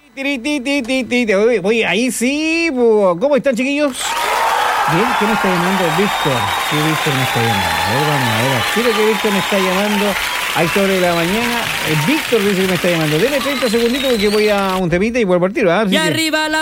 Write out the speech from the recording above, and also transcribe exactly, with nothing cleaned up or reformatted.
Ti, ti, ti, ti, ti, ti. Oye, oye, ahí sí, po. ¿Cómo están, chiquillos? Bien, ¿quién me está llamando? Víctor. Sí, Víctor me está llamando. A ver, vamos a ver. Quiero que Víctor me está llamando. Ahí sobre la mañana. Eh, Víctor dice que me está llamando. Deme treinta segunditos porque voy a un temita y vuelvo al tiro. ¿Ah? Y arriba la